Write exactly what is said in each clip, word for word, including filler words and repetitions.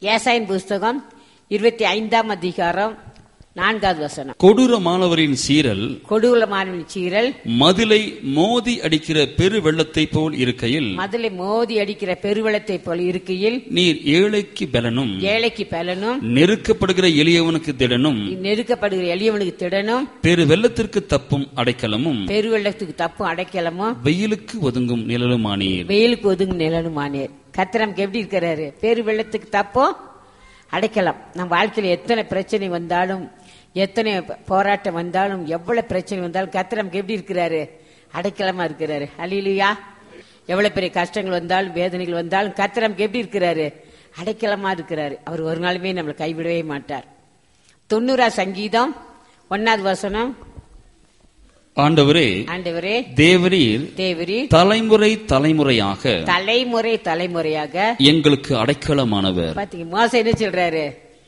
ஏசாயின் புஸ்தகம் இருபத்தி ஐந்தாம் அதிகாரம் நான்காவது வசனம். கொடூரமானவரின் சீரல் கொடூரமானவரின் சீரல் மதிலை மோதி அடிக்கிற பெரு வெள்ளத்தை போல் இருக்கையில் மதிலை மோதி அடிக்கிற பெருவெள்ளத்தை போல் இருக்கையில் நீர் ஏழைக்கு பலனும் ஏழைக்கு பலனும் நெருக்கப்படுகிற எளியவனுக்கு திடனும் நெருக்கப்படுகிற எளியவனுக்கு திடனும் பெரு வெள்ளத்திற்கு தப்பும் அடைக்கலமும் பெருவெள்ளத்துக்கு தப்பும் அடைக்கலமும் வெயிலுக்கு ஒதுங்கும் நிழலுமானீர். வெயிலுக்கு ஒதுங்கும் நிழலுமானீர். கர்த்தர் நமக்கு எப்படி இருக்கிறாரு? பெரு வெள்ளத்துக்கு தப்பும் அடைக்கலாம். நம்ம வாழ்க்கையில எத்தனை பிரச்சனை வந்தாலும், எத்தனை போராட்டம் வந்தாலும், எவ்வளவு பிரச்சனை வந்தாலும் கர்த்தர் நமக்கு எப்படி இருக்கிறாரு? அடைக்கலமா இருக்கிறாரு. அல்லேலூயா. எவ்வளவு பெரிய கஷ்டங்கள் வந்தாலும், வேதனைகள் வந்தாலும் கர்த்தர் நமக்கு எப்படி இருக்கிறாரு? அடைக்கலமா இருக்கிறாரு. அவர் ஒரு நாளுமே நம்மளை கைவிடவே மாட்டார். தொண்ணூறா சங்கீதம் ஒன்னாவது வசனம். ஆண்டவரே ஆண்டவரே தேவரீர் தேவரீர் தலைமுறை தலைமுறையாக தலைமுறை தலைமுறையாக எங்களுக்கு அடைக்கலமானவர். பாத்தீங்க, மோசே என்ன சொல்றாரு?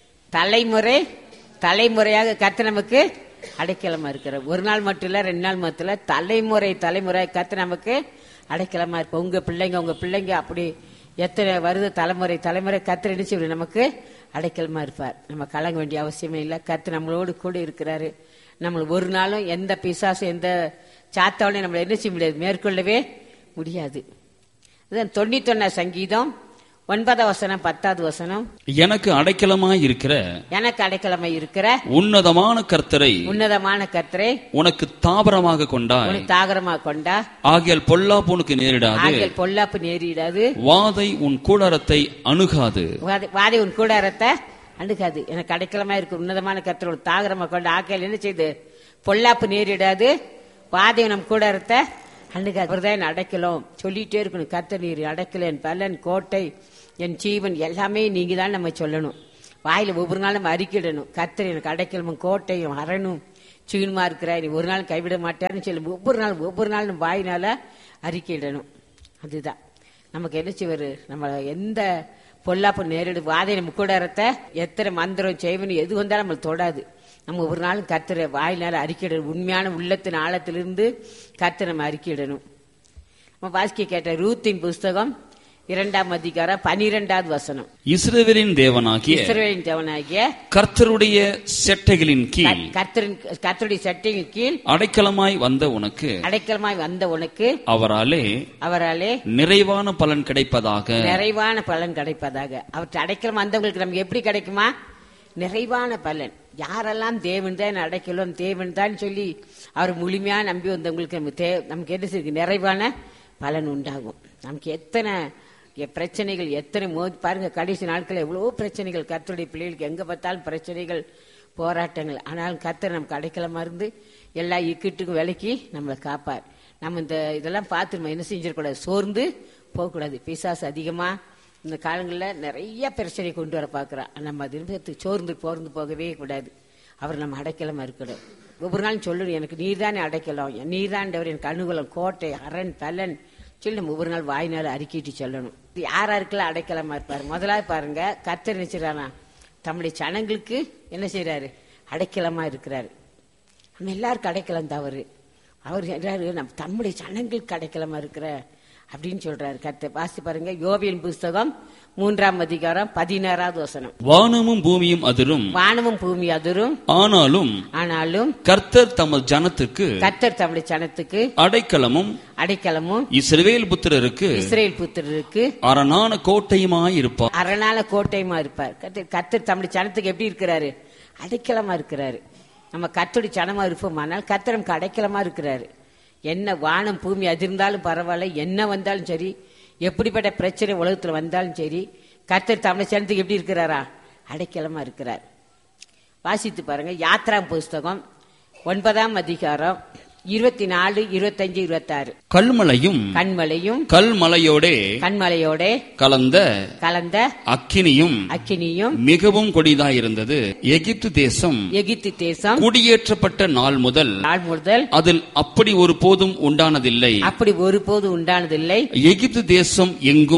தலைமுறை தலைமுறையாக கர்த்தர் நமக்கு அடைக்கலமா இருக்கிறார். ஒரு நாள் மட்டும் இல்ல, ரெண்டு நாள் மட்டும் இல்ல, தலைமுறை தலைமுறை கர்த்தர் நமக்கு அடைக்கலமா இருப்ப. உங்க பிள்ளைங்க உங்க பிள்ளைங்க அப்படி எத்தனை வருது தலைமுறை தலைமுறை கர்த்தர் என்ன செய்வார்? நமக்கு அடைக்கலமா இருப்பார். நம்ம கலங்க வேண்டிய அவசியமே இல்லை. கர்த்தர் நம்மளோடு கூட இருக்கிறாரு. நம்ம ஒரு நாளும் எந்த பிசாசு எந்த சாத்தாவளையும் நம்மளை என்ன செய்ய முடியாது, மேற்கொள்ளவே முடியாது. தொண்ணூத்தி ஒன்னா சங்கீதம் ஒன்பதாம் வசனம் பத்தாவது வசனம். எனக்கு அடைக்கலமாய் இருக்கிற எனக்கு அடைக்கலமாய் இருக்கிற உன்னதமான கர்த்தரை உன்னதமான கர்த்தரை உனக்கு தாபரமாக கொண்டாய். உனக்கு தாகரமாக கொண்டா ஆகியால் பொல்லாப்பு உனக்கு நேரிடாது. ஆகியால் பொல்லாப்பு நேரிடாது. வாதை உன் கூடாரத்தை அணுகாது. வாதை உன் கூடாரத்தை அணுகாது. எனக்கு அடைக்கலமா இருக்கு உன்னதமான கர்த்தரோட தாகரமா கொண்டு ஆக்கையில் என்ன செய்து பொல்லாப்பு நேரிடாது. வாதை நம் கூடாரத்தை அணுகாது. அவர்தான் அடைக்கலம் சொல்லிட்டே இருக்கணும். கர்த்தர் நீர் அடைக்கல, என் பலன், கோட்டை, என் ஜீவன் எல்லாமே நீங்க தான் நம்ம சொல்லணும். வாயில ஒவ்வொரு நாளும் நம்ம அறிக்கிடணும். கர்த்தர் எனக்கு அடைக்கலமும் கோட்டையும் அரணும் சீனுமா இருக்கிறார், நீ ஒரு நாள் கைவிட மாட்டாருன்னு சொல்லி ஒவ்வொரு நாள் ஒவ்வொரு நாள் நம்ம வாயினால அறிக்கையிடணும். அதுதான் நமக்கு என்ன செய்வாரு? நம்ம எந்த பொல்லாப்பு நேரிடு வாதை நம்ம கூடாரத்தை எத்தனை மந்திரம் செய்வனு எது வந்தாலும் நம்மளை தொடாது. நம்ம ஒரு நாளும் கர்த்தரை வாயினால அறிக்கையிடணும். உண்மையான உள்ளத்தின் ஆழத்திலிருந்து கர்த்தரை நம்ம அறிக்கையிடணும். நம்ம வாசிக்க கேட்ட ரூத்தின் புஸ்தகம் இரண்டாம் அதிகாரம் பனிரெண்டாவது வசனம். இஸ்ரவேலின் தேவனாகிய இஸ்ரவேலின் தேவனாகிய கர்த்தருடைய செட்டைகளின் கீழ் கர்த்தரின் கர்த்தருடைய செட்டையின் கீழ் அடைக்கலமாய் வந்த உனக்கு அடைக்கலமாய் வந்த உனக்கு அவராலே அவராலே நிறைவான பலன் கிடைப்பதாக நிறைவான பலன் கிடைப்பதாக. அவற்றை அடைக்கலம் வந்தவங்களுக்கு நமக்கு எப்படி கிடைக்குமா? நிறைவான பலன். யாரெல்லாம் தேவன் தான் அடைக்கலம் தேவன் தான் சொல்லி அவர் முழுமையா நம்பி வந்தவங்களுக்கு நமக்கு நமக்கு என்ன செய்யுது? நிறைவான பலன் உண்டாகும். நமக்கு எத்தனை பிரச்சனைகள் எத்தனை மோதி பாருங்க, கடைசி நாட்கள் எவ்வளவோ பிரச்சனைகள். கர்த்தருடைய பிள்ளைகளுக்கு எங்க பார்த்தாலும் பிரச்சனைகள், போராட்டங்கள். ஆனாலும் கர்த்தர் நமக்கு அடைக்கலமா இருந்து எல்லா இக்கட்டுக்கும் விலக்கி நம்மளை காப்பார். நம்ம இந்த இதெல்லாம் பார்த்து நம்ம என்ன செஞ்சிடக்கூடாது? சோர்ந்து போகக்கூடாது. பிசாசு அதிகமா இந்த காலங்களில் நிறைய பிரச்சனை கொண்டு வர பார்க்குறான். நம்ம அது சோர்ந்து போர்ந்து போகவே கூடாது. அவர் நம்ம அடைக்கலமா இருக்கணும். ஒவ்வொரு நாளும் சொல்லணும், எனக்கு நீர் தானே அடைக்கலாம், நீர் தாண்டவர் எனக்கு அனுகூலம், கோட்டை, அரண், பலன் சொல்லி நம்ம ஒவ்வொரு நாள் வாயினால அறிக்கிட்டு சொல்லணும். யாரா இருக்கலாம் அடைக்கலமா இருப்பாரு? முதலாவது பாருங்க, கர்த்தர் நினைச்சிடறானா தம்முடைய ஜனங்களுக்கு என்ன செய்யறாரு? அடைக்கலமா இருக்கிறாரு. நம்ம எல்லாருக்கும் அடைக்கலம் தவறு. அவர் நம்ம தம்முடைய ஜனங்களுக்கு அடைக்கலமா இருக்கிற அப்படின்னு சொல்றாரு கர்த்தர். வாசி பாருங்க, யோபின் புஸ்தகம் மூன்றாம் அதிகாரம் பதினாறாவது வசனம். வானமும் பூமியும் அதிரும், வானமும் பூமி அதிரும், ஆனாலும் ஆனாலும் கர்த்தர் தமது ஜனத்துக்கு கர்த்தர் தம்முடைய ஜனத்துக்கு அடைக்கலமும் அடைக்கலமும் இஸ்ரவேல் புத்திரருக்கு இஸ்ரவேல் புத்திரருக்கு அரணான கோட்டையுமாய் இருப்பார். அரணான கோட்டையுமா இருப்பார். கர்த்தர் தம்முடைய ஜனத்துக்கு எப்படி இருக்கிறாரு? அடைக்கலமா இருக்கிறாரு. நம்ம கர்த்தருடைய ஜனமா இருப்போமானால் கர்த்தர் நமக்கு அடைக்கலமா இருக்கிறாரு. என்ன வானம் பூமி அதிர்ந்தாலும் பரவாயில்ல, என்ன வந்தாலும் சரி, எப்படிப்பட்ட பிரச்சனை உலகத்துல வந்தாலும் சரி, கர்த்தர் தமிழ் ஜனத்துக்கு எப்படி இருக்கிறாரா? அடைக்கலமா இருக்கிறார். வாசித்து பாருங்க, யாத்ரா புஸ்தகம் ஒன்பதாம் அதிகாரம் இருபத்தி நாலு இருபத்தஞ்சு இருபத்தி ஆறு. கல்மலையும் கண்மலையும் கல்மலையோடே கண்மலையோட கலந்த கலந்த அக்கினியும் அக்கினியும் மிகவும் கொடிதாயிருந்தது. எகிப்து தேசம் எகிப்து தேசம் குடியேற்றப்பட்ட நாள் முதல் நாள் முதல் அதில் அப்படி ஒரு போதும் உண்டானதில்லை. அப்படி ஒரு போதும் உண்டானதில்லை. எகிப்து தேசம் எங்கும்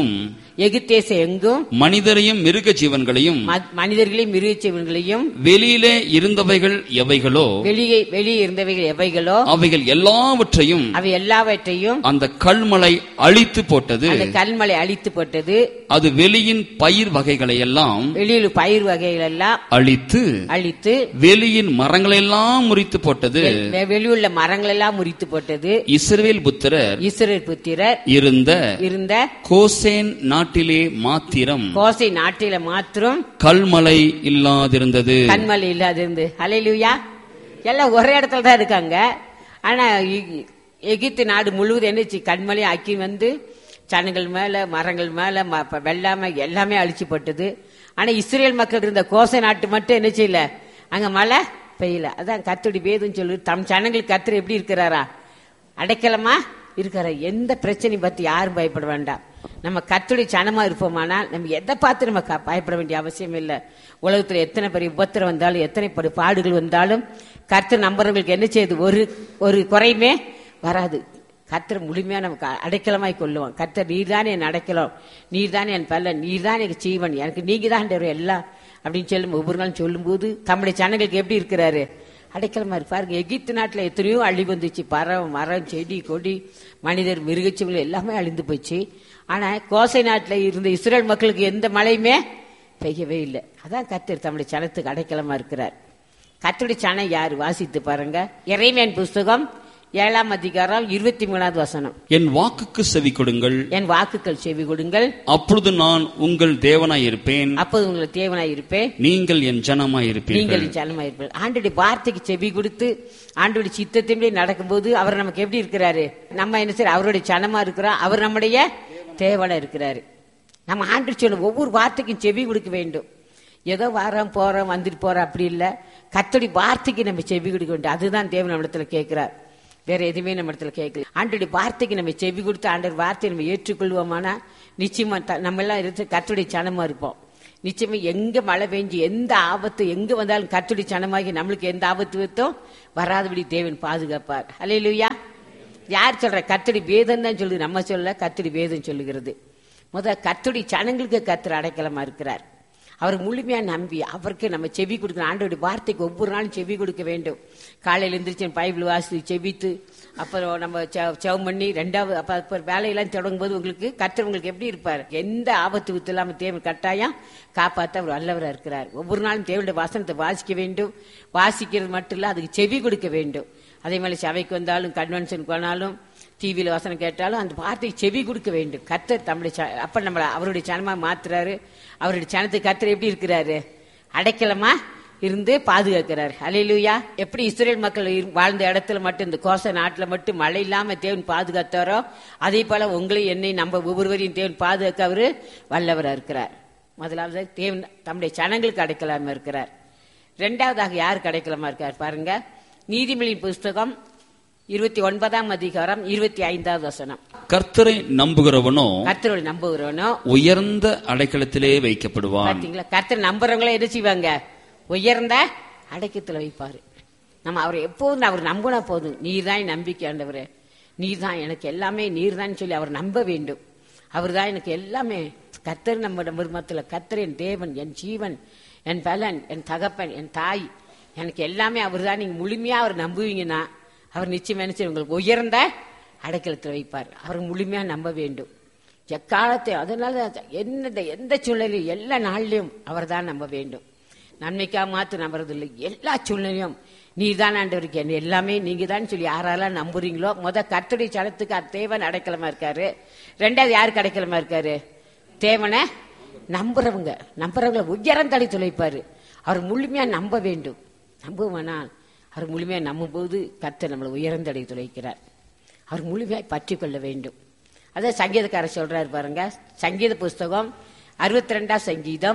எகிப்தேசம் எங்கும் மனிதரையும் மிருக ஜீவன்களையும் ம- மனிதர்களையும் மிருக ஜீவன்களையும் வெளியிலே இருந்தவைகள் எவைகளோ வெளியே வெளியே இருந்தவைகள் எவைகளோ அவைகள் எல்லாவற்றையும் அவை எல்லாவற்றையும் அந்த கல்மலை அழித்து போட்டது. அந்த கல்மலை அழித்து போட்டது. அது வெளியின் பயிர் வகைகளை எல்லாம் வெளியில் பயிர் வகைகள் எல்லாம் அழித்து அழித்து வெளியின் மரங்களெல்லாம் முறித்து போட்டது. வெ- வெளியுள்ள மரங்கள் எல்லாம் முறித்து போட்டது. இஸ்ரவேல் புத்திரர் இஸ்ரவேல் புத்திரர் இருந்த இருந்த கோசேன் நாட்டிலே மாத்திரம் கோசை நாட்டில மாத்திரம் கல்மலை இல்லாதிருந்தது. கண்மலை இல்லாதிருந்து. ஹல்லேலூயா. எல்லாம் ஒரே இடத்துல தான் இருக்காங்க. ஆனா எகி- எகிப்து நாடு முழுவதும் என்னச்சு கண்மலை ஆக்கி வந்து சனங்கள் மேல மரங்கள் மேல ம- ப- வெள்ளாமை எல்லாமே அழிச்சு போட்டது. ஆனா இஸ்ரேல் மக்கள் இருந்த கோசை நாட்டு மட்டும் என்ன செய்யல, அங்க மழை பெய்யல. அதான் கர்த்தருடைய வேதம் சொல்லு, தம் ஜனங்களுக்கு கர்த்தர் எப்படி இருக்கிறாரா, அடைக்கலமா இருக்கிற. எந்த பிரச்சனையும் பத்தி யாரும் பயப்பட வேண்டாம். நம்ம கர்த்தருடைய சனமா இருப்போமானால் நம்ம எதை பார்த்து நம்ம க- பயப்பட வேண்டிய அவசியம் இல்லை. உலகத்துல எத்தனை பெரிய உபத்திரம் வந்தாலும் எத்தனை பெரிய பாடுகள் வந்தாலும் கர்த்தர் நம்புறவங்களுக்கு என்ன செய்யுது, ஒரு ஒரு குறையுமே வராது. கர்த்தர் முழுமையா நமக்கு அடைக்கலமாய் கொள்ளுவோம். கர்த்தர் நீர்தானே என் அடைக்கலம், நீர்தானே என் பல்லன், நீர்தான் எனக்கு ஜீவன், எனக்கு நீங்க தான் எல்லாம் அப்படின்னு சொல்லும் ஒவ்வொரு நாளும் சொல்லும் போது தம்முடைய ஜனங்களுக்கு எப்படி இருக்கிறாரு, அடைக்கலமா இருப்பாருங்க. எகிப்து நாட்டுல எத்தனையோ அழிவு வந்துச்சு. பறவை மரம் செடி கொடி மனிதர் மிருகச்சீவங்கள் எல்லாமே அழிந்து போச்சு. ஆனா கோசை நாட்டுல இருந்த இஸ்ரேல் மக்களுக்கு எந்த மழையுமே பெய்யவே இல்லை. அதான் கர்த்தர் தம்முடைய சனத்துக்கு அடைக்கலமா இருக்கிறார். கர்த்தருடைய சனம் யாரு, வாசித்து பாருங்க. எரேமியாவின் புஸ்தகம் ஏழாம் அதிகாரம் இருபத்தி மூணாவது வசனம். என் வாக்குக்கு செவி கொடுங்கள், என் வாக்குகள் செவி கொடுங்கள், அப்பொழுது நான் உங்கள் தேவனாய் இருப்பேன், அப்போது உங்களுக்கு தேவனாய் இருப்பேன், நீங்கள் என் ஜனமாய் நீங்கள் இருப்பீர்கள். என் ஜனமாய் இருப்பீர்கள். ஆண்டோடைய வார்த்தைக்கு செவி கொடுத்து ஆண்டோடைய சித்தத்தின்படி நடக்கும்போது அவர் நமக்கு எப்படி இருக்கிறாரு, நம்ம என்ன செய்ய அவருடைய ஜனமா இருக்கிறோம், அவர் நம்முடைய தேவனா இருக்கிறாரு. நம்ம ஆண்டு சொல்லும் ஒவ்வொரு வார்த்தைக்கும் செவி கொடுக்க வேண்டும். ஏதோ வாரம் போறோம் வந்துட்டு போறோம் அப்படி இல்லை. கர்த்தருடைய வார்த்தைக்கு நம்ம செவி கொடுக்க வேண்டும். அதுதான் தேவன் நம்ம இடத்துல கேட்கிறார். வேற எதுவுமே நம்ம இடத்துல கேட்கல. ஆண்டோடைய வார்த்தைக்கு நம்ம செவி கொடுத்து ஆண்டோட வார்த்தையை நம்ம ஏற்றுக்கொள்வோமானா நிச்சயமா த- நம்ம எல்லாம் இருந்து கர்த்தருடைய சனமா இருப்போம். நிச்சயமா எங்க மழை பெஞ்சு எந்த ஆபத்து எங்க வந்தாலும் கர்த்தருடைய சனமாகி நம்மளுக்கு எந்த ஆபத்து வைத்தோம் வராதபடி தேவன் பாதுகாப்பார். அல்லேலூயா. யார் சொல்ற, கர்த்தருடைய வேதம் தான் சொல்லுது, நம்ம சொல்ல கர்த்தருடைய வேதம் சொல்லுகிறது. முத கர்த்தருடைய சனங்களுக்கு கர்த்தர் அடைக்கலமா இருக்கிறார். அவர் முழுமையா நம்பி அவருக்கு நம்ம செவி கொடுக்கணும். ஆண்டோடைய வார்த்தைக்கு ஒவ்வொரு நாளும் செவி கொடுக்க வேண்டும். காலையில் எழுந்திரிச்சு பைபிள் வாசி செவித்து அப்புறம் நம்ம செவம் பண்ணி ரெண்டாவது அப்ப அப்ப வேலையெல்லாம் தொடங்கும் போது உங்களுக்கு கர்த்தர் உங்களுக்கு எப்படி இருப்பார், எந்த ஆபத்து வித்து இல்லாம தேவன் கட்டாயம் காப்பாற்ற அவர் வல்லவராக இருக்கிறார். ஒவ்வொரு நாளும் தேவனுடைய வசனத்தை வாசிக்க வேண்டும். வாசிக்கிறது மட்டும் இல்ல, அதுக்கு செவி கொடுக்க வேண்டும். அதே மாதிரி சபைக்கு வந்தாலும் கன்வென்ஷனுக்கு போனாலும் டிவியில வசனம் கேட்டாலும் அந்த வார்த்தைக்கு செவி கொடுக்க வேண்டும். கர்த்தர் தம்முடைய ச- அப்ப நம்மள அவருடைய சனமா மாத்துறாரு. அவருடைய சனத்துக்கு கர்த்தர் எப்படி இருக்கிறாரு, அடைக்கலமா இருந்து பாதுகாக்கிறார். அல்லேலூயா. எப்படி இஸ்ரேல் மக்கள் இரு- வாழ்ந்த இடத்துல மட்டும் இந்த கோச நாட்டுல மட்டும் மழை இல்லாம தேவன் பாதுகாத்தாரோ அதே போல உங்களையும் என்னை நம்ம ஒவ்வொருவரையும் தேவன் பாதுகாக்க அவரு வல்லவரா இருக்கிறார். முதலாவது தேவன் தம்முடைய சனங்களுக்கு அடைக்கலாம இருக்கிறார். இரண்டாவதாக யாருக்கு அடைக்கலமா இருக்கார் பாருங்க. நீதிமொழியின் புஸ்தகம் இருபத்தி ஒன்பதாம் அதிகாரம் இருபத்தி ஐந்தாவது வசனம். கர்த்தரை நம்புகிறவனோ கர்த்தரோட நம்புகிறவனோ உயர்ந்த அடைக்கலத்திலே வைக்கப்படுவான். பாத்தீங்களா, கர்த்தர் நம்புறவங்களே என்ன செய்வாங்க, உயர்ந்த அடைக்கத்துல வைப்பாரு. நம்ம அவரை எப்போதும் அவர் நம்பினா போதும். நீர் தான் நம்பிக்கை ஆண்டவரே, நீர் தான் எனக்கு எல்லாமே, நீர் தான் சொல்லி அவர் நம்ப வேண்டும். அவர் தான் எனக்கு எல்லாமே. கர்த்தர் நம்ம மருமத்துல கர்த்தர் என் தேவன், என் ஜீவன், என் பலன், என் தகப்பன், என் தாய், எனக்கு எல்லாமே அவர் தான். நீங்க முழுமையா அவர் நம்புவீங்கன்னா அவர் நிச்சயம் என்ன செய்ய உங்களுக்கு உயர்ந்த அடைக்கலத்தில் வைப்பார். அவர் முழுமையா நம்ப வேண்டும் எக்காலத்தை. அதனால எந்த எந்த சூழ்நிலையும் எல்லா நாள்லயும் அவர் தான் நம்ப வேண்டும். நன்மைக்கா மாத்து நம்புறது இல்லை, எல்லா சூழ்நிலையும் நீர் தான் ஆண்டவருக்கு என்ன எல்லாமே நீங்க தான் சொல்லி யாரெல்லாம் நம்புறீங்களோ முத கர்த்தருடைய சனத்துக்கு தேவன் அடைக்கலமா இருக்காரு. ரெண்டாவது யாருக்கு அடைக்கலமா இருக்காரு, தேவனை நம்புறவங்க. நம்புறவங்களை உயரந்தடை துளைப்பாரு. அவர் முழுமையா நம்ப வேண்டும். நம்புவானால் அவர் முழுமையா நம்பும் போது கர்த்தர் நம்மளை உயர்ந்தடை துளைக்கிறார். அவர் முழுமையாய் பற்றி கொள்ள வேண்டும். அதான் சங்கீதக்காரர் சொல்றாரு பாருங்க. சங்கீத புஸ்தகம் அறுபத்தி ரெண்டாம் சங்கீதம்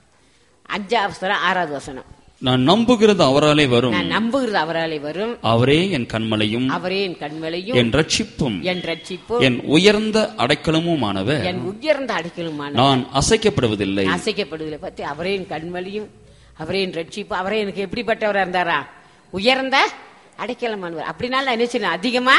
அஞ்சாவது வசனம் ஆறாவது வசனம். நான் நம்புகிறது அவராலே வரும், நான் நம்புகிறது அவராலே வரும், அவரே என் கண்மலையும் அவரே என் கண்மலையும் என் ரட்சிப்பும் என் ரட்சிப்பும் என் உயர்ந்த அடைக்கலமுமானவர், என் உயர்ந்த அடைக்கலுமான நான் அசைக்கப்படுவதில்லை. அசைக்கப்படுவதில்லை பத்தி அவரே என் கண்மலையும் அவரே என் ரட்சிப்பு. அவரே எனக்கு எப்படிப்பட்டவரா இருந்தாரா, உயர்ந்த அடைக்கலமானவர். அப்படினால நான் என்ன செய்யணும், அதிகமா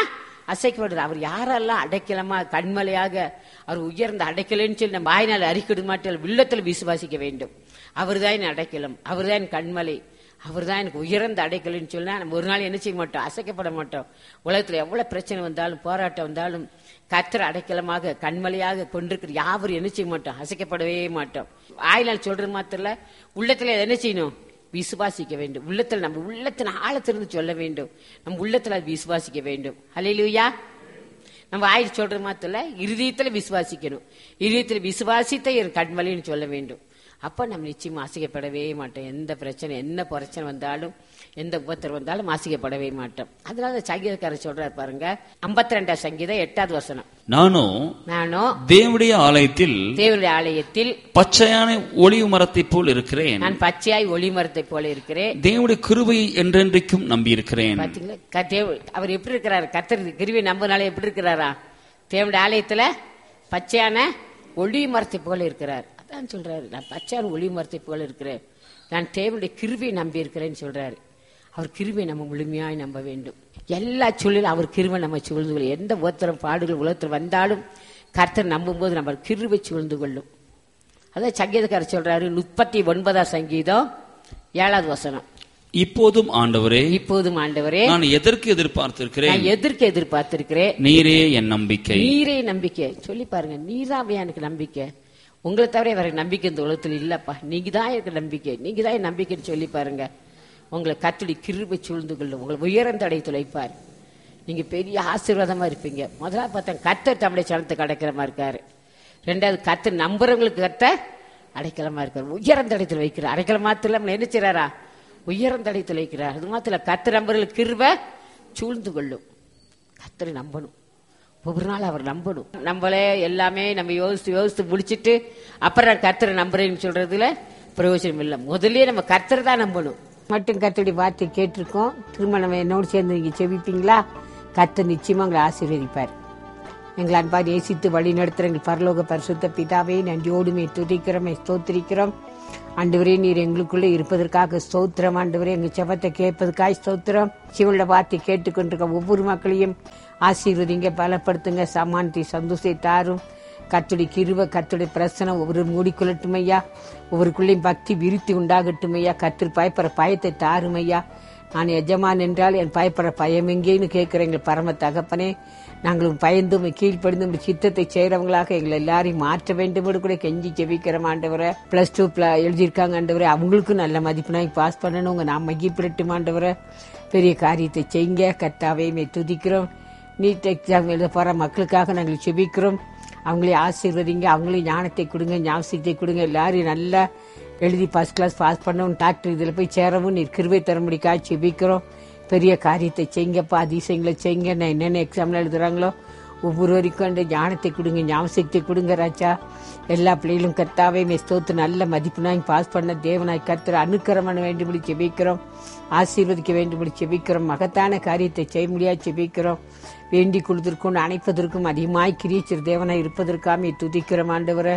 அசைக்கப்படுது. அவர் யாரெல்லாம் அடைக்கலமா கண்மலையாக அவர் உயர்ந்த அடைக்கலன்னு சொல்லி நம்ம வாயினால் அறிக்கிட மாட்டோம், உள்ளத்தில் விசுவாசிக்க வேண்டும். அவர் தான் என் அடைக்கலம், அவர் தான் என் கண்மலை, அவர் தான் எனக்கு உயர்ந்த அடைக்கலன்னு சொன்னா நம்ம ஒரு நாள் என்ன செய்ய மாட்டோம், அசைக்கப்பட மாட்டோம். உலகத்துல எவ்வளவு பிரச்சனை வந்தாலும் போராட்டம் வந்தாலும் கர்த்தர் அடைக்கலமாக கண்மலையாக கொண்டிருக்கிற யாவரும் என்ன செய்ய மாட்டோம், அசைக்கப்படவே மாட்டோம். வாயினால் சொல்றது மாத்திர உள்ளத்துல என்ன செய்யணும், விசுவாசிக்க வேண்டும். உள்ளத்துல நம்ம உள்ளத்தின் ஆழத்திலிருந்து சொல்ல வேண்டும், நம்ம உள்ளத்துல விசுவாசிக்க வேண்டும். ஹல்லேலூயா. நம்ம வாயில் சொல்ற மாத்திர இருதயத்துல விசுவாசிக்கணும். இருதயத்துல விசுவாசித்த என் கண்மலைன்னு சொல்ல வேண்டும். அப்ப நம்ம நிச்சயமா அசைக்கப்படவே மாட்டோம். எந்த பிரச்சனை என்ன பிரச்சனை வந்தாலும் எந்த உபத்திரம் வந்தாலும் அசைக்கப்படவே மாட்டோம். அதனால சங்கீதக்காரர் சொல்றாரு பாருங்க, ஐம்பத்தி ரெண்டாம் சங்கீதம் எட்டாவது வசனம், நானோ நானோ தேவனுடைய ஆலயத்தில் தேவனுடைய ஆலயத்தில் பச்சையான ஒளிவு மரத்தை போல் இருக்கிறேன். நான் பச்சையாய் ஒளி மரத்தை போல இருக்கிறேன். தேவனுடைய கிருபையை என்றென்றைக்கும் நம்பி இருக்கிறேன். பாத்தீங்களா, அவர் எப்படி இருக்கிறாரு, கர்த்தர் கிருபை நம்பனால எப்படி இருக்கிறாரா, தேவனுடைய ஆலயத்துல பச்சையான ஒளி மரத்தை போல இருக்கிறார். அதான் சொல்றாரு, நான் பச்சையான ஒளி மரத்தை போல இருக்கிறேன், நான் தேவனுடைய கிருபையை நம்பி இருக்கிறேன்னு சொல்றாரு. அவர் கிருபை நம்ம முழுமையாய் நம்ப வேண்டும். எல்லா சூழலும் அவர் கிருபை நம்ம சூழ்ந்து கொள்ளும். எந்த உத்தரம் பாடுகள் உலகத்தில் வந்தாலும் கர்த்தர் நம்பும் போது நம்ம கிருபை சூழ்ந்து கொள்ளும். அதான் சங்கீதக்காரர் சொல்றாரு, முப்பத்தி ஒன்பதாம் சங்கீதம் ஏழாவது வசனம், இப்போதும் ஆண்டவரே, இப்போதும் ஆண்டவரே, நான் எதற்கு எதிர்பார்த்திருக்கிறேன், நான் எதற்கு எதிர்பார்த்திருக்கிறேன், நீரே என் நம்பிக்கை. நீரே நம்பிக்கை. சொல்லி பாருங்க, நீராவே எனக்கு நம்பிக்கை. உங்களை தவிர வேற நம்பிக்கை இந்த உலகத்தில் இல்லப்பா, நீங்க தான் எனக்கு நம்பிக்கை, நீங்க தான் என் நம்பிக்கைன்னு சொல்லி பாருங்க. உங்களை கர்த்தருடைய கிருபை சூழ்ந்து கொள்ளும், உங்களை உயர்ந்த அடை துளைப்பார். நீங்க பெரிய ஆசீர்வாதமா இருப்பீங்க. முதல்ல பார்த்தா கர்த்தர் தம்முடைய சனத்துக்கு அடைக்கலமா இருக்காரு. ரெண்டாவது கர்த்தர் நம்புறவங்களுக்கு கர்த்தர் அடைக்கலமா இருக்காரு, உயர்ந்த அடைத்துல வைக்கிறார். அடைக்கலம் மாத்திரம் நம்ம என்ன செய்யறாரா, உயர்ந்த அடைத்துல வைக்கிறார். அது மாத்திர கர்த்தர் நம்புறவங்களுக்கு கிருபை சூழ்ந்து கொள்ளும். கர்த்தரை நம்பணும், ஒவ்வொரு நாள் அவர் நம்பணும். நம்மளே எல்லாமே நம்ம யோசித்து யோசித்து முடிச்சுட்டு அப்புறம் நான் கர்த்தரை நம்புறேன்னு சொல்றதுல பிரயோஜனம் இல்லை. முதல்ல நம்ம கர்த்தரை தான் நம்பணும். மட்டும் கர்த்தருடைய வார்த்தை கேட்டிருக்கோம். திரும்ப நம்ம என்னோடு சேர்ந்து நீங்க செவிப்பீங்களா? கர்த்தர் நிச்சயமா உங்களை ஆசீர்வதிப்பார். எங்களை அன்பார் நேசித்து வழி நடத்துற எங்கள் பரலோக பரிசுத்த பிதாவே, நன்றியோடுமே துதிக்கிறோம், ஸ்தோத்திரிக்கிறோம். ஆண்டவரே, நீர் எங்களுக்குள்ளே இருப்பதற்காக ஸ்தோத்திரம். ஆண்டவரே, எங்க செபத்தை கேட்பதற்காக ஸ்தோத்திரம். சிவனுடைய வார்த்தை கேட்டுக்கொண்டிருக்க ஒவ்வொரு மக்களையும் ஆசீர்வதிங்க, பலப்படுத்துங்க, சமானத்தை சந்தோஷத்தை தாரும். கர்த்தருடைய கிருபை கர்த்தருடைய பிரசனம் ஒவ்வொரு மூடிக்கொள்ளட்டும் ஐயா. ஒவ்வொருக்குள்ளேயும் பக்தி விருத்தி உண்டாகட்டும் ஐயா. கர்த்தர் பயப்படுற பயத்தை தாரும் ஐயா. நான் எஜமான் என்றால் என் பயப்படுற பயம் எங்கேன்னு கேட்கிறேன் எங்கள் பரம தகப்பனே. நாங்களும் பயந்தும் கீழ்ப்படிந்தும் சித்தத்தை செய்யறவங்களாக எங்களை எல்லாரையும் மாற்ற வேண்டும் கூட கெஞ்சி ஜெபிக்கிறோம் ஆண்டவரை. பிளஸ் டூ எழுதியிருக்காங்க ஆண்டவரை, அவங்களுக்கும் நல்ல மதிப்பெண்ணாய் பாஸ் பண்ணணும். நாம் மகிழ்ப்பிடட்டும் ஆண்டவரை. பெரிய காரியத்தை செய்யுங்க கர்த்தாவே, மே துதிக்கிறோம். நீட் எக்ஸாம் எழுத போற மக்களுக்காக நாங்கள் ஜெபிக்கிறோம். அவங்களையும் ஆசீர்வதிங்க, அவங்களையும் ஞானத்தை கொடுங்க, ஞாபகத்தை கொடுங்க. எல்லாரையும் நல்லா எழுதி ஃபர்ஸ்ட் கிளாஸ் பாஸ் பண்ணவும், டாக்டர் இதில் போய் சேரவும் நீர் கிருபை தரும்படிக்காக ஜெபிக்கிறோம். பெரிய காரியத்தை செய்யுங்கப்பா, அதிசயங்களை செய்யுங்க. நான் என்னென்ன எக்ஸாம்ல எழுதுறாங்களோ ஒவ்வொருவருக்கும் அந்த ஞானத்தை கொடுங்க, ஞாபகத்தை கொடுங்க ராஜா. எல்லா பிள்ளைகளும் கர்த்தாவே ஸ்தோத்து நல்ல மதிப்புனாய் பாஸ் பண்ண தேவனாய் கர்த்தர் அனுக்கிரம வேண்டும்படி ஜெபிக்கிறோம். ஆசீர்வதிக்க வேண்டும்படி ஜெபிக்கிறோம். மகத்தான காரியத்தை செய்ய முடியாது ஜெபிக்கிறோம். வேண்டி கொடுத்திருக்கும் அணைப்பதற்கும் அதிகமாய் கிரீச்சர் தேவனாய் இருப்பதற்காக துதிக்கிறோம் ஆண்டவரை.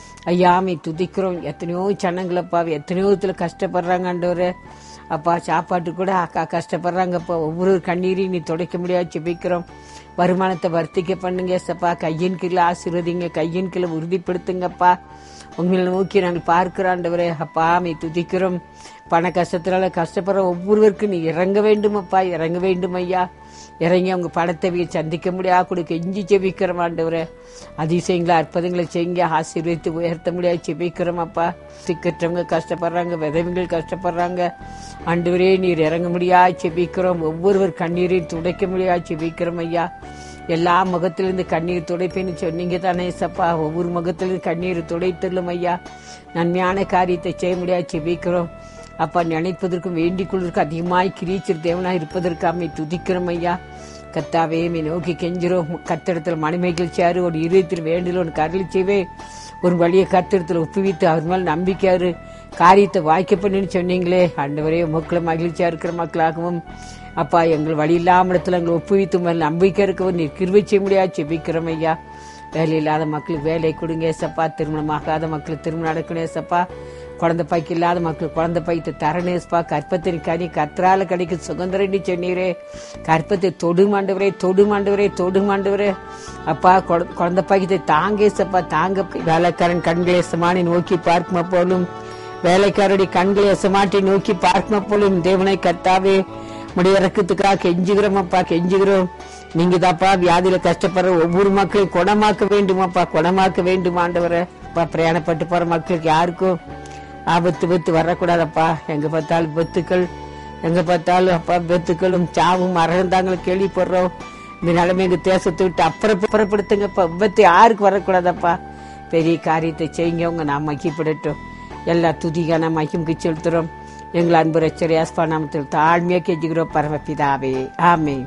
ஐயாமை துதிக்கிறோம். எத்தனையோ சனங்களப்பா எத்தனையோ இதுல கஷ்டப்படுறாங்க ஆண்டவரை. அப்பா சாப்பாட்டு கூட அக்கா கஷ்டப்படுறாங்கப்பா. ஒவ்வொரு கண்ணீரையும் நீ துடைக்க முடியாது ஜெபிக்கிறோம். வருமானத்தை வர்த்திக்க பண்ணுங்க சப்பா. கையின் கீழே ஆசீர்வதிங்க, கையின் கீழே உறுதிப்படுத்துங்கப்பா. உங்களை நோக்கி நாங்கள் பார்க்கிறாண்டவரே. அப்பா மே துதிக்கிறோம். பண கஷ்டத்தினால கஷ்டப்படுற ஒவ்வொருவருக்கும் நீ இறங்க வேண்டும் அப்பா, இறங்க வேண்டும் ஐயா. இறங்கி அவங்க பணத்தை சந்திக்க முடியாது கூட கெஞ்சி ஜெபிக்கிறோம் ஆண்டவரே. அதிசயங்களை அற்புதங்களை செய்யுங்க, ஆசீர்வதித்து உயர்த்த முடியாது ஜெபிக்கிறோம் அப்பா. சிக்கற்றவங்க கஷ்டப்படுறாங்க, விதவைகள் கஷ்டப்படுறாங்க ஆண்டவரே, நீர் இறங்க முடியாது ஜெபிக்கிறோம். ஒவ்வொருவர் கண்ணீரையும் துடைக்க முடியாது ஜெபிக்கிறோம் ஐயா. எல்லா முகத்திலிருந்து கண்ணீர் துடைப்பேன்னு சொன்னீங்க தானே சப்பா. ஒவ்வொரு முகத்திலிருந்து கண்ணீர் துடைத்துள்ளும் ஐயா. நன்மையான காரியத்தை செய்ய முடியாது ஜெபிக்கிறோம் அப்பா. நினைப்பதற்கும் வேண்டிக் கொள்வதற்கும் அதிகமாய் கிரீச்சர் தேவனாய் இருப்பதற்காக துதிக்கிறோம் ஐயா. கர்த்தாவே மே நோக்கி கெஞ்சிரோம். கர்த்தரிடத்துல மணிமைகள் சேரு ஒரு இருபத்தில் வேண்டில் ஒன்று கருளி செய்வே. ஒரு வழியை கர்த்தரிடத்துல ஒப்புவித்து அவர் மேல் நம்பிக்கையாரு காரியத்தை வாய்க்க பண்ணுன்னு சொன்னீங்களே ஆண்டவரே. மக்களை மகிழ்ச்சியா இருக்கிற மக்களாகவும் அப்பா எங்கள் வழி இல்லாம இடத்துல எங்களை ஒப்புவித்து மேல் நம்பிக்கை இருக்கவும் நீர் கிருபை செய்ய முடியாது ஜெபிக்கிறோம் ஐயா. வேலை இல்லாத மக்களுக்கு வேலை கொடுங்க ஏசப்பா. திருமணமாகாத மக்களுக்கு திருமணம் நடக்கணும் ஏசப்பா. குழந்தை பாய்க்கு இல்லாத மக்கள் குழந்தை பாய்த்து தரணேஸ்பா. கற்பத்தின் கனி கர்த்தரால கிடைக்கும் சுகந்திரண்டி சொன்னீரே. கற்பத்தை தொடு மாண்டவரே, தொடு மாண்டவரே, தொடு மாண்டவரே. அப்பா குழந்தை பாய்க்கத்தை தாங்கேசப்பா, தாங்க. வேலைக்காரன் கண்களை எசமானி நோக்கி பார்க்குமா போலும், வேலைக்காரருடைய கண்களை எசமாட்டி நோக்கி பார்க்குமா போலும். தேவனை கர்த்தாவே முடிய இறக்கத்துக்காக கெஞ்சுகிறோமப்பா, கெஞ்சுகிறோம். நீங்க தாப்பா வியாதியில கஷ்டப்படுற ஒவ்வொரு மக்களையும் குணமாக்க வேண்டுமாப்பா, குணமாக்க வேண்டும் ஆண்டவரை. அப்பா பிரயாணப்பட்டு போற மக்களுக்கு யாருக்கும் ஆபத்து பத்து வரக்கூடாதப்பா. எங்க பார்த்தாலும் விபத்துக்கள், எங்க பார்த்தாலும் அப்பா விபத்துக்களும் சாவும் மரணந்தாங்களும் கேள்விப்படுறோம். இந்த நிலைமை எங்க தேசத்தை விட்டு அப்புறப்படுத்துங்கப்பா. விபத்து யாருக்கு வரக்கூடாதப்பா. பெரிய காரியத்தை செய்யுங்க, உங்க நாம் மகிப்படட்டும். எல்லா துதிகான மகிமுக்கு செலுத்துறோம். எங்கள் அன்பு ரச்சரியாஸ்பா நாமத்தில் தாழ்மையா கெஞ்சுகிறோம் பரமபிதாவே, ஆமென்.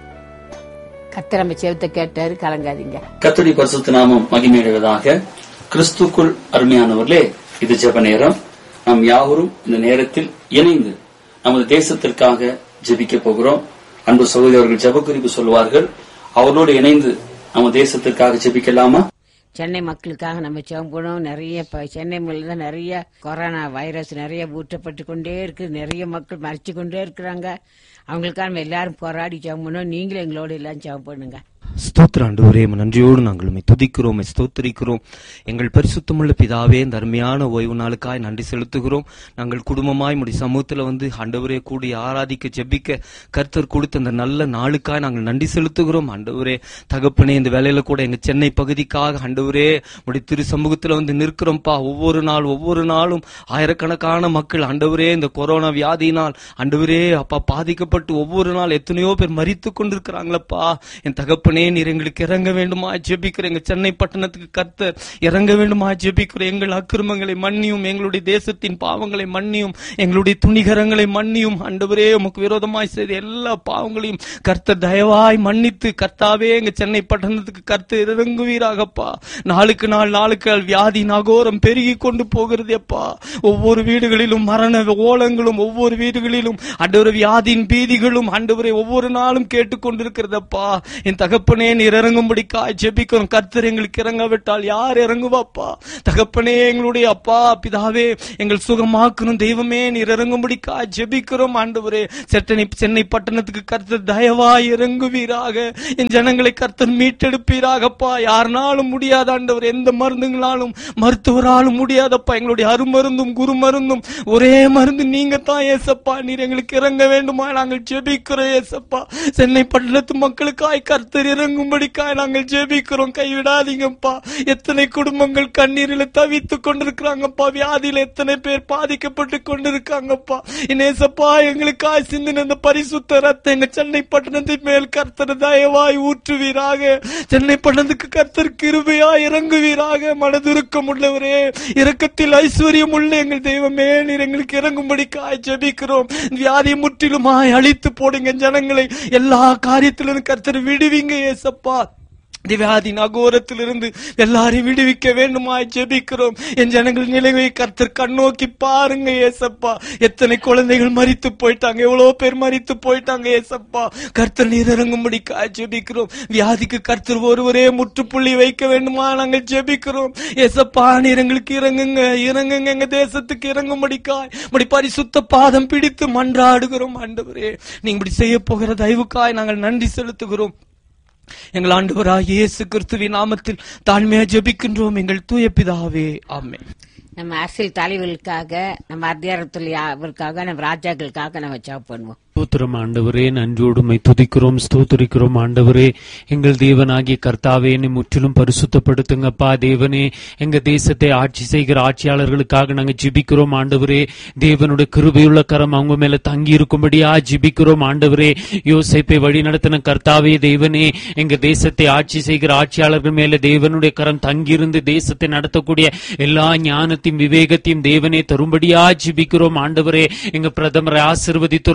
கர்த்தர் நம்ம செவத்தை கேட்டாரு, கலங்காதீங்க. கர்த்தருடைய பரிசுத்த நாமம் மகிமையடைவதாக. கிறிஸ்துக்குள் அருமையானவர்களே, இது ஜெப நேரம். நாம் யாவரும் இந்த நேரத்தில் இணைந்து நமது தேசத்திற்காக ஜெபிக்க போகிறோம். அன்பு சகோதரர்கள் ஜெப குறிப்பு சொல்வார்கள். அவர்களோடு இணைந்து நம்ம தேசத்திற்காக ஜெபிக்கலாமா? சென்னை மக்களுக்காக நம்ம ஜெபம் பண்ணோம். நிறைய சென்னை தான் நிறைய கொரோனா வைரஸ் நிறைய ஊற்றப்பட்டு கொண்டே இருக்கு. நிறைய மக்கள் மறைச்சு கொண்டே இருக்கிறாங்க. அவங்களுக்காக நம்ம எல்லாரும் போராடி ஜெபம் பண்ணோம். நீங்களும் எங்களோட எல்லாம் ஜெபம் பண்ணுங்க. ஸ்தோத்திர ஆண்டவரே, நன்றியோடு நாங்கள் உம்மை துதிக்கிறோம், ஸ்தோத்திரிக்கிறோம். எங்கள் பரிசுத்தமுள்ள பிதாவே, இந்த அருமையான ஓய்வு நாளுக்காய் நன்றி செலுத்துகிறோம். நாங்கள் குடும்பமாய் முடி சமூகத்தில் வந்து ஆண்டவரே கூடி ஆராதிக்க ஜெபிக்க கர்த்தர் கொடுத்த அந்த நல்ல நாளுக்காய் நாங்கள் நன்றி செலுத்துகிறோம். ஆண்டவரே தகப்பனே, இந்த வேலையில கூட எங்க சென்னை பகுதிக்காக ஆண்டவரே முடி திரு சமூகத்தில் வந்து நிற்கிறோம்ப்பா. ஒவ்வொரு நாள் ஒவ்வொரு நாளும் ஆயிரக்கணக்கான மக்கள் ஆண்டவரே இந்த கொரோனா வியாதியினால் ஆண்டவரே அப்பா பாதிக்கப்பட்டு ஒவ்வொரு நாள் எத்தனையோ பேர் மரித்து கொண்டிருக்கிறாங்களப்பா. என் தகப்பனே, நீர் எங்களுக்கு இறங்க வேண்டுமா ஜெபிக்கிறேன். எங்க சென்னை பட்டணத்துக்கு கர்த்தர் இறங்க வேண்டுமா ஜெபிக்கிறேன். எங்கள் அக்கிரமங்களை மன்னியும், எங்களுடைய தேசத்தின் பாவங்களை மன்னியும், எங்களுடைய துணிகரங்களை மன்னியும். ஆண்டவரே, உமக்கு விரோதமாய் செய்த எல்லா பாவங்களையும் கர்த்தர் தயவாய் மன்னித்து கர்த்தாவே எங்க சென்னை பட்டணத்துக்கு கர்த்தர் இறங்குவீராகப்பா. நாளுக்கு நாள் நாளுக்கு நாள் வியாதி நகோரம் பெருகி கொண்டு போகிறது அப்பா. ஒவ்வொரு வீடுகளிலும் மரண ஓலங்களும், ஒவ்வொரு வீடுகளிலும் ஆண்டவரே வியாதியின் பீதிகளும் ஆண்டவரே ஒவ்வொரு நாளும் கேட்டுக்கொண்டிருக்கிறதப்பா. என் தகப்பனே, நீர் இறங்கும்படிக்காய் ஜெபிக்கிறோம். கர்த்தர் எங்களுக்கு இறங்காவிட்டால் யார் இறங்குவாப்பா? தகப்பனே, எங்களுடைய அப்பா பிதாவே எங்கள் சுகமாக்கணும் தெய்வமே, நீர் இறங்கும்படிக்காய் ஜெபிக்கிறோம். ஆண்டவரே சென்னை சென்னை பட்டணத்துக்கு கர்த்தர் தயவாய் இறங்குவீராக. என் ஜனங்களை கர்த்தர் மீட்டெடுப்பீராகப்பா. யாருனாலும் முடியாத ஆண்டவர், எந்த மருந்துங்களாலும் மருத்துவராலும் முடியாதப்பா. எங்களுடைய அருமருந்தும் குரு மருந்தும் ஒரே மருந்து நீங்க தான் ஏசப்பா. நீர் எங்களுக்கு இறங்க வேண்டுமா நாங்கள் ஜெபிக்கிறோம் ஏசப்பா. சென்னை பட்டணத்து மக்களுக்காய் கர்த்தர் இறங்கும்படிக்காய் நாங்கள் ஜெபிக்கிறோம். கைவிடாதீங்கப்பா. எத்தனை குடும்பங்கள் கண்ணீரில் தவித்துக் கொண்டிருக்கிறாங்கப்பா. வியாதியில எத்தனை பேர் பாதிக்கப்பட்டு கொண்டிருக்காங்கப்பா. இனேசப்பா, எங்களுக்காய் சிந்தின அந்த பரிசுத்த ரத்தம் எங்க சென்னை பட்டணத்தின் மேல் கர்த்தர் தயவாய் ஊற்றுவீராக. சென்னை பட்டணத்துக்கு கர்த்தர் கிருபையாய் இறங்குவீராக. மனதுருக்கம் உள்ளவரே, இரக்கத்தில் ஐஸ்வர்யம் உள்ள எங்கள் தெய்வமே, நீர் எங்களுக்கு இறங்கும்படிக்காய் ஜெபிக்கிறோம். வியாதி முற்றிலுமாய் அழித்து போடுங்க. ஜனங்களை எல்லா காரியத்திலும் கர்த்தர் விடுவீங்க ஏசப்பா. வியாதி நகோரத்திலிருந்து எல்லாரையும் விடுவிக்க வேண்டுமாய் ஜெபிக்கிறோம். என் ஜனங்கள் நிலையை கர்த்தர் கண்ணோக்கி பாருங்க ஏசப்பா. எத்தனை குழந்தைகள் மரித்து போயிட்டாங்க, எவ்வளவு பேர் மரித்து போயிட்டாங்க ஏசப்பா. கர்த்தர் நீர் இறங்கும்படிக்காய் ஜெபிக்கிறோம். வியாதிக்கு கர்த்தர் ஒருவரே முற்றுப்புள்ளி வைக்க வேண்டுமா நாங்கள் ஜெபிக்கிறோம் ஏசப்பா. நீர் எங்களுக்கு இறங்குங்க, இறங்குங்க. எங்க தேசத்துக்கு இறங்கும்படிக்காய் இப்படி பரிசுத்த பாதம் பிடித்து மன்றாடுகிறோம். ஆண்டவரே, நீங்க இப்படி செய்ய போகிற தயவுக்காய் நாங்கள் நன்றி செலுத்துகிறோம். எங்கள் ஆண்டவராகிய இயேசு கிறிஸ்துவின் நாமத்தில் தாழ்மையா ஜெபிக்கின்றோம் எங்கள் தூய பிதாவே, ஆமென். நம்ம அரசியல் தலைவர்களுக்காக, நம்ம அதிகாரத்துக்காக, நம்ம ராஜாக்களுக்காக நம்ம ஜெபம் பண்ணுவோம். ஸ்தோத்திரம் ஆண்டவரே, நன்றியோடுமை துதிக்கிறோம், ஸ்தோத்திரிக்கிறோம் ஆண்டவரே. எங்கள் தேவனாகிய கர்த்தாவே, என்னை முற்றிலும் பரிசுத்தப்படுத்துங்கப்பா. தேவனே, எங்க தேசத்தை ஆட்சி செய்கிற ஆட்சியாளர்களுக்காக நாங்கள் ஜிபிக்கிறோம் ஆண்டவரே. தேவனுடைய கிருபையுள்ள கரம் அவங்க மேல தங்கி இருக்கும்படியா ஜிபிக்கிறோம் ஆண்டவரே. யோசேப்பை வழி நடத்தின கர்த்தாவே, தேவனே, எங்க தேசத்தை ஆட்சி செய்கிற ஆட்சியாளர்கள் மேல தேவனுடைய கரம் தங்கியிருந்து தேசத்தை நடத்தக்கூடிய எல்லா ஞானத்தையும் விவேகத்தையும் தேவனே தரும்படியா ஜிபிக்கிறோம் ஆண்டவரே. எங்க பிரதமரை ஆசீர்வதித்துள்ளும் ஆண்டவரே.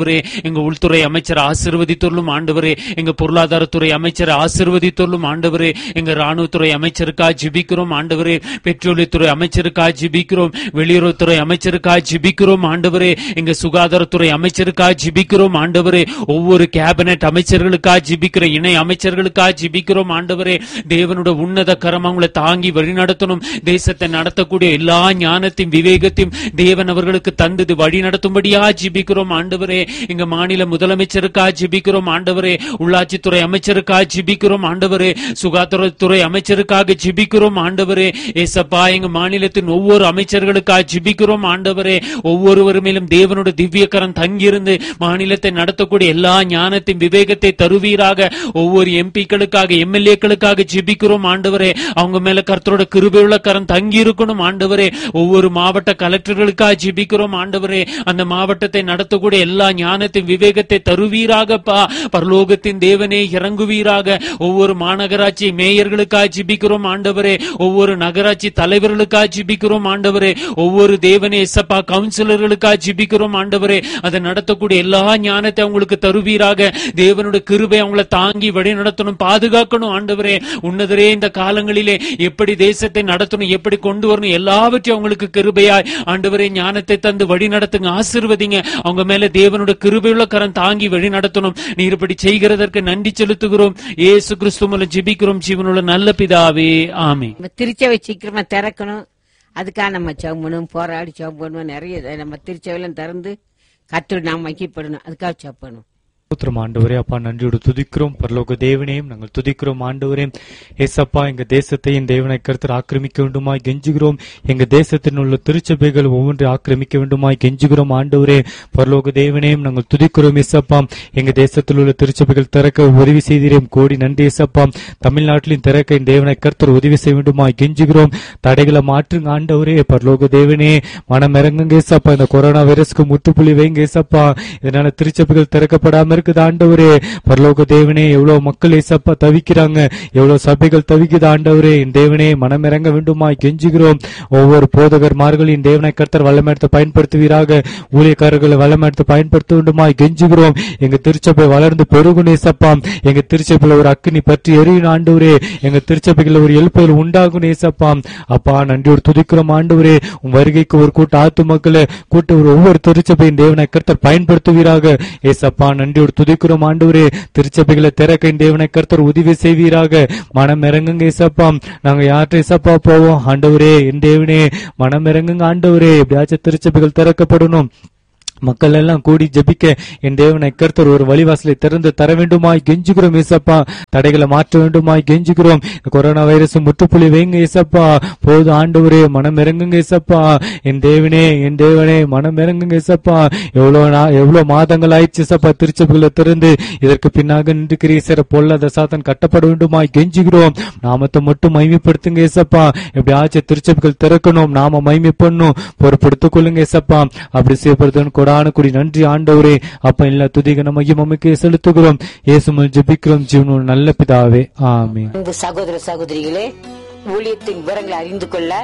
ஆண்டவரே. எங்க உள்துறை அமைச்சர் ஆசீர்வதித்தொள்ளும் ஆண்டவரே. எங்க பொருளாதாரத்துறை அமைச்சர் ஆசீர்வதித்தொள்ளும் ஆண்டவரே. எங்க ராணுவத்துறை அமைச்சருக்காக ஜெபிக்கிறோம் ஆண்டவரே. பெட்ரோலியத்துறை அமைச்சருக்காக ஜெபிக்கிறோம். வெளியுறவுத்துறை அமைச்சருக்காக ஜெபிக்கிறோம் ஆண்டவரே. எங்க சுகாதாரத்துறை அமைச்சருக்காக ஜெபிக்கிறோம் ஆண்டவரே. ஒவ்வொரு கேபினெட் அமைச்சர்களுக்காக ஜெபிக்கிற இணை அமைச்சர்களுக்காக ஜெபிக்கிறோம் ஆண்டவரே. தேவனுடைய உன்னத கரம் அவங்களை தாங்கி வழிநடத்தணும். தேசத்தை நடத்தக்கூடிய எல்லா ஞானத்தையும் விவேகத்தையும் தேவன் அவர்களுக்கு தந்தது வழி நடத்தும்படியா ஜெபிக்கிறோம் ஆண்டவரே. எங்க மாநில முதலமைச்சருக்காக ஜெபிக்கிறோம் ஆண்டவரே. உள்ளாட்சித்துறை அமைச்சருக்காக ஜெபிக்கிறோம் ஆண்டவரே. சுகாதாரத்துறை அமைச்சருக்காக ஜெபிக்கிறோம் ஆண்டவரே. ஏசப்பா, எங்க மாநிலத்தின் ஒவ்வொரு அமைச்சர்களுக்காக ஜெபிக்கிறோம் ஆண்டவரே. ஒவ்வொருவர் மேலும் தேவனுடைய திவ்யக்கரம் தங்கியிருந்து மாநிலத்தை நடத்தக்கூடிய எல்லா ஞானத்தையும் விவேகத்தை தருவீராக. ஒவ்வொரு எம்பிக்களுக்காக எம்எல்ஏக்களுக்காக ஜெபிக்கிறோம் ஆண்டவரே. அவங்க மேல கர்த்தரோட கிருபையுள்ள கரம் தங்கி இருக்கணும் ஆண்டவரே. ஒவ்வொரு மாவட்ட கலெக்டர்களுக்காக ஜெபிக்கிறோம் ஆண்டவரே. அந்த மாவட்டத்தை நடத்தக்கூடிய எல்லா ஞானத்தின் விவேகத்தை தருவீராகப்பா. பரலோகத்தின் தேவனே இறங்குவீராக. ஒவ்வொரு மாநகராட்சி மேயர்களுக்காக ஜெபிக்கிறோம் ஆண்டவரே. ஒவ்வொரு நகராட்சி தலைவர்களுக்காக ஜெபிக்கிறோம் ஆண்டவரே. ஒவ்வொரு தேவனே எசப்பா கவுன்சிலர்களுக்காக ஜெபிக்கிறோம் ஆண்டவரே. அதை நடத்தக்கூடிய எல்லா ஞானத்தை அவங்களுக்கு தருவீராக. தேவனுடைய கிருபை அவங்களை தாங்கி வழி நடத்தணும், பாதுகாக்கணும் ஆண்டவரே. உன்னதரே, இந்த காலங்களிலே எப்படி தேசத்தை நடத்தணும், எப்படி கொண்டு வரணும், எல்லாவற்றையும் அவங்களுக்கு கிருபையாய் ஆண்டவரே ஞானத்தை தந்து வழி நடத்துங்க, ஆசீர்வதிங்க. அவங்க மேல தேவனுடைய கிருபையுள்ள கரம் தாங்கி வழி நடத்தணும். நீர் இப்படி செய்கிறதற்கு நன்றி செலுத்துகிறோம். இயேசு கிறிஸ்து மூலம் ஜெபிக்கிறோம் ஜீவனுள்ள நல்ல பிதாவே, ஆமென். திருச்சபை சீக்கிரமா திறக்கணும். அதுக்காக நம்ம சம்பணும், போராடி சம்பணும். நிறைய நம்ம திருச்சபையில திறந்து கர்த்தர் நாம் மகிமைப்படணும். அதுக்காக சம்பணும். ஸ்தோத்திரம் ஆண்டவரே. அப்பா, நன்றியோடு துதிக்கிறோம். பரலோக தேவனையும் நாங்கள் துதிக்கிறோம் ஆண்டவரே. ஏசப்பா, எங்க தேசத்தையும் தேவனை கர்த்தர் ஆக்கிரமிக்க வேண்டுமாய் கெஞ்சுகிறோம். எங்க தேசத்தில் உள்ள திருச்சபைகள் ஒவ்வொன்றை ஆக்கிரமிக்க வேண்டுமாய் கெஞ்சுகிறோம் ஆண்டவரே. பரலோக தேவனையும் நாங்கள் துதிக்கிறோம். ஏசப்பா, எங்க தேசத்தில் உள்ள திருச்சபைகள் திறக்க உதவி செய்தீரேன், கோடி நன்றி ஏசப்பா. தமிழ்நாட்டிலும் திறக்க தேவனை கர்த்தர் உதவி செய்ய வேண்டுமாய் கெஞ்சுகிறோம். தடைகளை மாற்றுங்க ஆண்டவரே. பரலோக தேவனே, மனம் இறங்குங்க ஏசப்பா. இந்த கொரோனா வைரஸ்க்கு முற்றுப்புள்ளி வைங்க ஏசப்பா. இதனால திருச்சபைகள் திறக்கப்படாம ஆண்டவரே. பரலோக தேவனே, எவ்வளவு மக்கள் ஏசப்பா தவிக்கிறாங்க, எவ்வளவு சபைகள் தவிக்குது ஆண்டவரே. என் தேவனே, மனம் இறங்க வேண்டுமாய் கெஞ்சுகிறோம். ஒவ்வொரு போதகர்மார்களின் தேவனை கர்த்தர் வல்லமையத்தை பயன்படுத்துவீராக. ஊழியக்காரர்களை வல்லமையத்தை பயன்படுத்த வேண்டுமாய் கெஞ்சுகிறோம். எங்க திருச்சபை வளர்ந்து பெருகும் ஏசப்பா. எங்க திருச்சபையில ஒரு அக்கினி பற்றி எரியும் ஆண்டவரே. எங்க திருச்சபைகள் ஒரு எழுப்புதல் உண்டாகும் ஏசப்பா. அப்பா, நன்றியோடு துதிக்கிறோம் ஆண்டவரே. உன் வருகைக்கு ஒரு கூட்ட ஆத்து மக்களை கூட்ட ஒரு ஒவ்வொரு திருச்சபையின் தேவனை கர்த்தர் பயன்படுத்துவீராக ஏசப்பா. நன்றியோடு துதிக்கிறோம் ஆண்டவரே. திருச்சபைகளை திறக்க தேவனை கர்த்தர் உதவி செய்வீராக. மனம் இறங்குங்க ஏசப்பா. நாங்க யார்கிட்ட ஏசப்பா போவோம் ஆண்டவரே. என் தேவனே, மனம் இறங்குங்க ஆண்டவரே. எப்படியாச்சும் திருச்சபைகள் திறக்கப்படணும். மக்கள் எல்லாம் கூடி ஜெபிக்க என் தேவனை கர்த்தர் ஒரு வழிவாசலை திறந்து தர வேண்டுமாய் கெஞ்சுகிறோம் ஏசப்பா. தடைகளை மாற்ற வேண்டுமாய் கெஞ்சுகிறோம். கொரோனா வைரஸ் முற்றுப்புள்ளி வைங்க ஏசப்பா. போது ஆண்டவரே, மனம் இறங்குங்க ஏசப்பா. என் தேவனே, என் தேவனே, மனம் இறங்குங்க ஏசப்பா. எவ்வளவு எவ்வளவு மாதங்கள் ஆயிடுச்சு ஏசப்பா திருச்சபைகளை திறந்து. இதற்கு பின்னாக நின்று கிரீசர பொல்லாத சாத்தான் கட்டப்பட வேண்டுமாய் கெஞ்சுகிறோம். நாமத்தை மட்டும் மகிமைப்படுத்துங்க ஏசப்பா. எப்படி ஆச்சு திருச்சபைகள் திறக்கணும், நாம மகிமை பண்ணும், பொறுப்படுத்திக் கொள்ளுங்க ஏசப்பா. அப்படி செய்யப்படுதுன்னு கூட கூடி நன்றி ஆண்டவரே. அப்ப எல்லா துதிக மகிமைக்கு செலுத்துகிறோம். இயேசுவில் ஜெபிக்கிறோம் ஜீவனுள்ள நல்ல பிதாவே, ஆமென். சகோதர சகோதரிகளே, ஊழியத்தின் விவரங்களை அறிந்து கொள்ள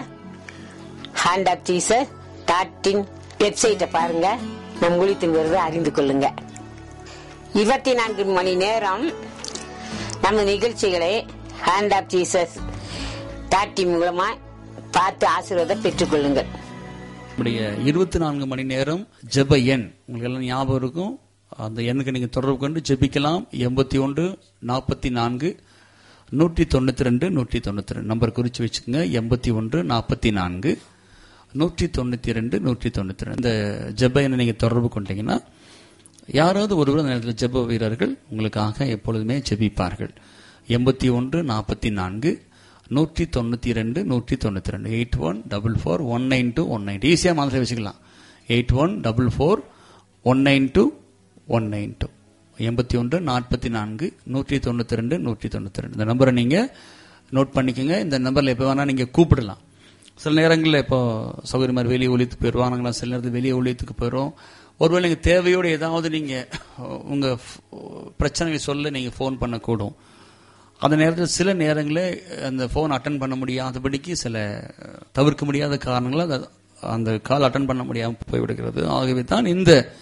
hand of Jesus dot in வெப்சைட்டை பாருங்க. நம் ஊழியத்தின் விவரத்தை அறிந்து கொள்ளுங்க. இருபத்தி நான்கு மணி நேரம் நம்ம நிகழ்ச்சிகளை hand of Jesus dot in மூலமா பார்த்து ஆசீர்வாதம் பெற்றுக் கொள்ளுங்கள். இருபத்தி நான்கு மணி நேரம் ஜெப எண் உங்களுக்கு எல்லாம் ஞாபகம் இருக்கும். அந்த எண்ணுக்கு நீங்க தொடர்பு கொண்டு ஜெபிக்கலாம். எண்பத்தி ஒன்று நாற்பத்தி நான்கு நூற்றி தொண்ணூத்தி ரெண்டு நூற்றி தொண்ணூத்தி ரெண்டு நம்பர் குறிச்சு வச்சுக்கோங்க. எண்பத்தி ஒன்று நாற்பத்தி நான்கு நூற்றி தொண்ணூத்தி ரெண்டு நூற்றி தொண்ணூத்தி ரெண்டு இந்த ஜெப எண்ணை நீங்க தொடர்பு கொண்டீங்கன்னா யாராவது ஒருவர் அந்த நேரத்தில் ஜெப வீரர்கள் உங்களுக்காக எப்பொழுதுமே ஜெபிப்பார்கள். எண்பத்தி ஒன்று நாற்பத்தி நான்கு நூற்றி தொண்ணூத்தி ரெண்டு நூற்றி தொண்ணூத்தி ரெண்டு eight one double four one nine two one nine ஈஸியா மாதிரி வச்சுக்கலாம். Eight one double four one nine two one nine two எண்பத்தி ஒன்று நாற்பத்தி நான்கு நூற்றி தொண்ணூத்தி ரெண்டு நூற்றி தொண்ணூத்தி ரெண்டு இந்த நம்பரை நீங்க நோட் பண்ணிக்கோங்க. இந்த நம்பர்ல எப்ப வேணா நீங்க கூப்பிடலாம். சில நேரங்களில் இப்போ சௌகரிய மாதிரி வெளியே ஒழித்துக்கு போயிடுவாங்களா, சில நேரத்தில் வெளியே ஒழித்துக்கு போயிடும். ஒருவேளை நீங்க தேவையோடு ஏதாவது நீங்க உங்க பிரச்சனைகளை சொல்ல நீங்க போன் பண்ணக்கூடும். அந்த நேரத்தில் சில நேரங்களில் அந்த போன் அட்டன் பண்ண முடியாதபடிக்கு சில தவிர்க்க முடியாத காரணங்களால் அந்த கால் அட்டன் பண்ண முடியாமல் போய்விடுகிறது. ஆகவே தான் இந்த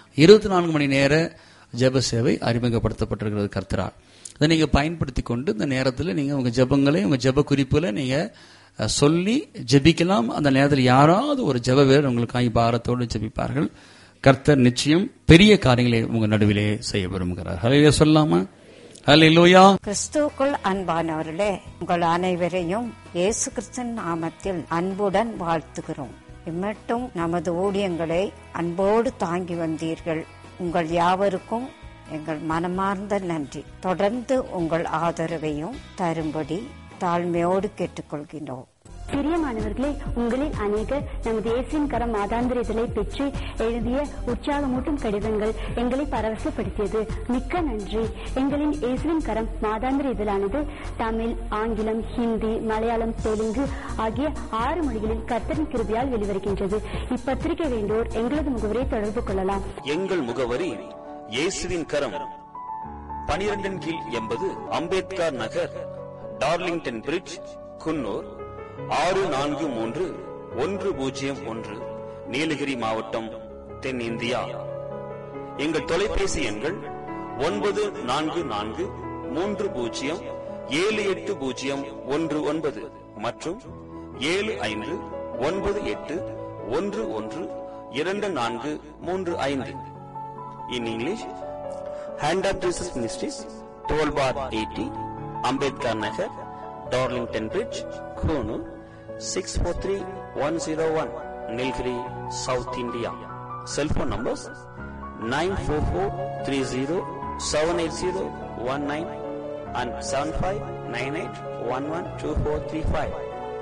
இருபத்தி நான்கு மணி நேர ஜெப சேவை அறிமுகப்படுத்தப்பட்டிருக்கிறது கர்த்தரால். அதை நீங்க பயன்படுத்தி கொண்டு இந்த நேரத்தில் நீங்க உங்க ஜெபங்களை உங்க ஜெப குறிப்புகளை நீங்க சொல்லி ஜெபிக்கலாம். அந்த நேரத்தில் யாராவது ஒரு ஜெப வீரர் உங்களுக்காக பாரத்தோடு ஜெபிப்பார்கள். கர்த்தர் நிச்சயம் பெரிய காரியங்களை உங்க நடுவிலே செய்ய விரும்புகிறார். ஹல்லேலூயா சொல்லாமா? ஹல்லேலூயா. கிறிஸ்துவுக்குள் அன்பானவர்களே, உங்கள் அனைவரையும் இயேசு கிறிஸ்துவின் நாமத்தில் அன்புடன் வாழ்த்துகிறோம். இம்மட்டும் நமது ஊழியங்களை அன்போடு தாங்கி வந்தீர்கள். உங்கள் யாவருக்கும் எங்கள் மனமார்ந்த நன்றி. தொடர்ந்து உங்கள் ஆதரவையும் தரும்படி தாழ்மையோடு கேட்டுக்கொள்கிறோம். பிரியமானவர்களே, உங்களில் அநேகர் நமது இயேசுவின் கரம் மாதாந்திர இதழை பெற்று எழுதிய உற்சாகமூட்டும் கடிதங்கள் எங்களை பரவசப்படுத்தியது. மிக்க நன்றி. எங்களின் இயேசுவின் கரம் மாதாந்திர இதழானது தமிழ், ஆங்கிலம், ஹிந்தி, மலையாளம், தெலுங்கு ஆகிய ஆறு மொழிகளில் கர்த்தரின் கிருபையால் வெளிவருகின்றது. இப்பத்திரிகை வேண்டோர் எங்களது முகவரை தொடர்பு கொள்ளலாம். எங்கள் முகவரி இயேசுவின் கரம், பனிரெண்டின் கீழ் எண்பது அம்பேத்கர் நகர், டார்லிங்டன் பிரிட்ஜ், குன்னூர் ஆறு நான்கு மூன்று ஒன்று பூஜ்ஜியம் ஒன்று, நீலகிரி மாவட்டம், தென்னிந்தியா. எங்கள் தொலைபேசி எண்கள் ஒன்பது நான்கு நான்கு மூன்று பூஜ்ஜியம் ஏழு எட்டு பூஜ்ஜியம் ஒன்று ஒன்பது மற்றும் ஏழு ஐந்து ஒன்பது எட்டு ஒன்று ஒன்று இரண்டு நான்கு மூன்று ஐந்து. In English, Hand of Jesus Ministries, twelve bar eighty, Ambedkar Nagar, Darlington Bridge, Konoor, six four three one zero one, Nilgiri, South India. Cell phone numbers nine four four three zero seven eight zero one nine and seven five nine eight one one two four three five.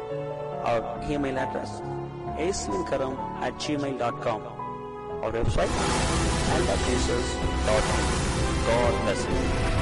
Our email address aislinkaram at gmail dot com. Our website and at Jesus dot com. God bless you.